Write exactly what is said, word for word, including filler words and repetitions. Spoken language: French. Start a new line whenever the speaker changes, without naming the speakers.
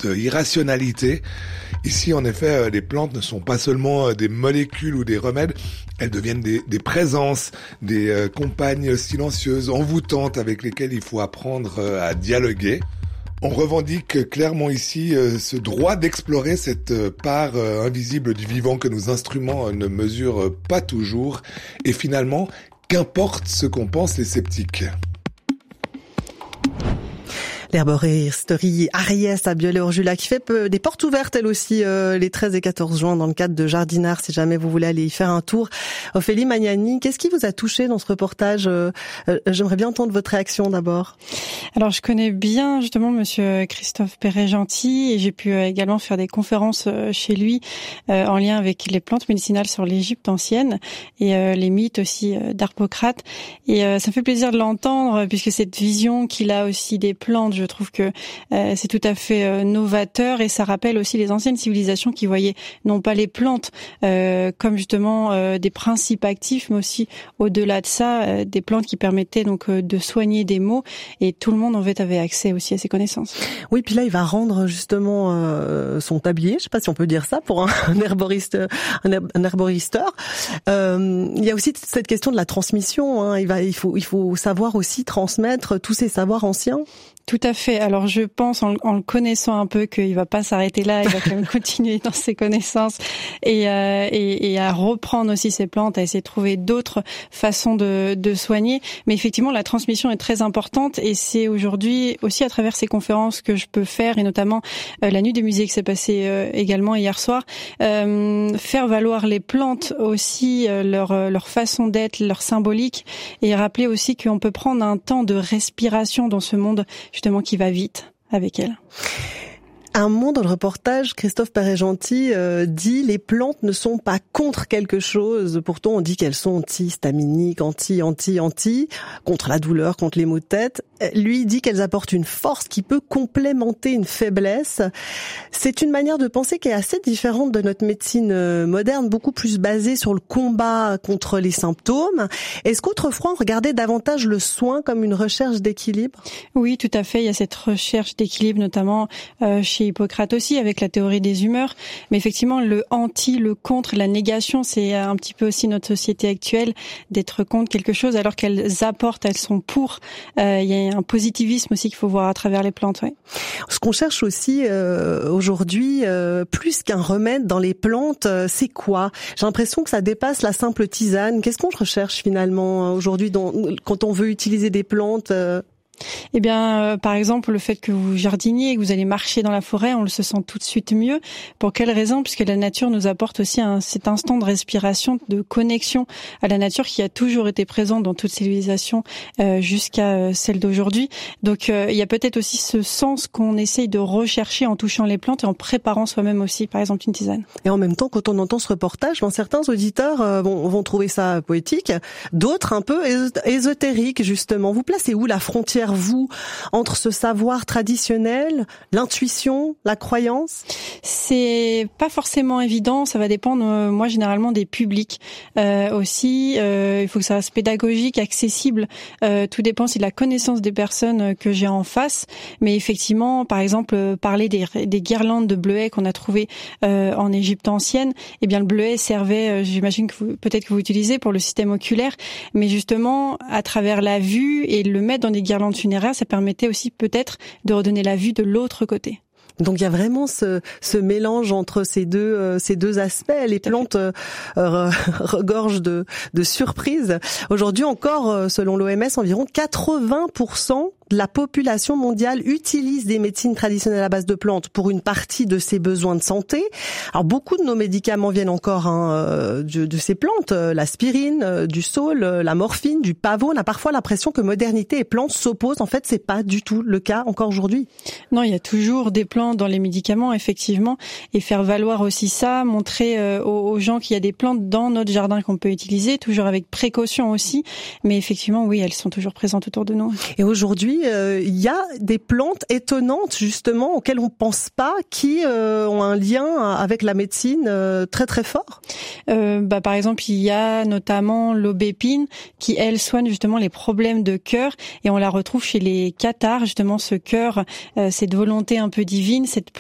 toute irrationalité. Ici, en effet, les plantes ne sont pas seulement des molécules ou des remèdes, elles deviennent des, des présences, des euh, compagnes silencieuses, envoûtantes, avec lesquelles il faut apprendre euh, à dialoguer. On revendique clairement ici euh, ce droit d'explorer cette euh, part euh, invisible du vivant que nos instruments euh, ne mesurent euh, pas toujours. Et finalement, qu'importe ce qu'en pensent les sceptiques.
L'herboristerie Ariès à Biolay-Orjula qui fait des portes ouvertes elle aussi euh, les treize et quatorze juin dans le cadre de Jardinard si jamais vous voulez aller y faire un tour. Ophélie Magnani, qu'est-ce qui vous a touché dans ce reportage? euh, euh, J'aimerais bien entendre votre réaction d'abord.
Alors je connais bien justement monsieur Christophe Perret-Gentil et j'ai pu également faire des conférences chez lui euh, en lien avec les plantes médicinales sur l'Égypte ancienne et euh, les mythes aussi euh, d'Harpocrate. Et euh, ça me fait plaisir de l'entendre puisque cette vision qu'il a aussi des plantes, je trouve que euh, c'est tout à fait euh, novateur et ça rappelle aussi les anciennes civilisations qui voyaient non pas les plantes euh, comme justement euh, des principes actifs, mais aussi au-delà de ça, euh, des plantes qui permettaient donc euh, de soigner des maux et tout le monde en fait avait accès aussi à ces connaissances.
Oui, puis là il va rendre justement euh, son tablier, je sais pas si on peut dire ça pour un, un herboriste, un, herb, un herboristeur. Euh, il y a aussi cette question de la transmission. Hein. Il va, il faut, il faut savoir aussi transmettre tous ces savoirs anciens.
Tout à fait. Alors je pense, en, en le connaissant un peu, qu'il va pas s'arrêter là, il va quand même continuer dans ses connaissances et, euh, et, et à reprendre aussi ses plantes, à essayer de trouver d'autres façons de, de soigner. Mais effectivement, la transmission est très importante et c'est aujourd'hui aussi à travers ces conférences que je peux faire, et notamment euh, la nuit des musées qui s'est passée euh, également hier soir, euh, faire valoir les plantes aussi, euh, leur, leur façon d'être, leur symbolique, et rappeler aussi qu'on peut prendre un temps de respiration dans ce monde justement qui va vite avec elle.
Un mot dans le reportage, Christophe Perret-Gentil euh, dit les plantes ne sont pas contre quelque chose. Pourtant, on dit qu'elles sont anti-histaminiques, anti, anti, anti, contre la douleur, contre les maux de tête. Lui dit qu'elles apportent une force qui peut complémenter une faiblesse. C'est une manière de penser qui est assez différente de notre médecine moderne, beaucoup plus basée sur le combat contre les symptômes. Est-ce qu'autrefois, on regardait davantage le soin comme une recherche d'équilibre?
Oui, tout à fait. Il y a cette recherche d'équilibre, notamment euh, chez Hippocrate aussi, avec la théorie des humeurs. Mais effectivement, le anti, le contre, la négation, c'est un petit peu aussi notre société actuelle, d'être contre quelque chose alors qu'elles apportent, elles sont pour. Euh, il y a un positivisme aussi qu'il faut voir à travers les plantes. Ouais.
Ce qu'on cherche aussi euh, aujourd'hui, euh, plus qu'un remède dans les plantes, euh, c'est quoi? J'ai l'impression que ça dépasse la simple tisane. Qu'est-ce qu'on recherche finalement aujourd'hui dans, quand on veut utiliser des plantes euh
Eh bien, euh, par exemple, le fait que vous jardiniez, que vous allez marcher dans la forêt, on le se sent tout de suite mieux. Pour quelle raison? Puisque la nature nous apporte aussi un, cet instant de respiration, de connexion à la nature qui a toujours été présente dans toute civilisation euh, jusqu'à euh, celle d'aujourd'hui. Donc, euh, il y a peut-être aussi ce sens qu'on essaye de rechercher en touchant les plantes et en préparant soi-même aussi, par exemple, une tisane.
Et en même temps, quand on entend ce reportage, ben, certains auditeurs euh, vont, vont trouver ça poétique, d'autres un peu ésotérique, justement. Vous placez où la frontière, vous, entre ce savoir traditionnel, l'intuition, la croyance?
C'est pas forcément évident, ça va dépendre, euh, moi, généralement, des publics. Euh, aussi, euh, il faut que ça reste pédagogique, accessible. Euh, tout dépend aussi de la connaissance des personnes que j'ai en face. Mais effectivement, par exemple, euh, parler des, des guirlandes de bleuets qu'on a trouvées euh, en Égypte ancienne, eh bien, le bleuet servait, euh, j'imagine que vous, peut-être que vous utilisez pour le système oculaire, mais justement, à travers la vue et le mettre dans des guirlandes funéraires, ça permettait aussi peut-être de redonner la vue de l'autre côté.
Donc il y a vraiment ce, ce mélange entre ces deux, euh, ces deux aspects. Les plantes euh, regorgent de, de surprises. Aujourd'hui encore, selon l'O M S, environ quatre-vingts pour cent de la population mondiale utilise des médecines traditionnelles à base de plantes pour une partie de ses besoins de santé. Alors beaucoup de nos médicaments viennent encore hein, de, de ces plantes, l'aspirine, du saule, la morphine, du pavot. On a parfois l'impression que modernité et plantes s'opposent. En fait, c'est pas du tout le cas encore aujourd'hui.
Non, il y a toujours des plantes dans les médicaments, effectivement, et faire valoir aussi ça, montrer euh, aux, aux gens qu'il y a des plantes dans notre jardin qu'on peut utiliser, toujours avec précaution aussi. Mais effectivement, oui, elles sont toujours présentes autour de nous.
Et aujourd'hui, il euh, y a des plantes étonnantes justement auxquelles on pense pas, qui euh, ont un lien avec la médecine euh, très très fort.
Euh, bah par exemple, il y a notamment l'aubépine qui elle soigne justement les problèmes de cœur et on la retrouve chez les cathares justement ce cœur, euh, cette volonté un peu divine, cette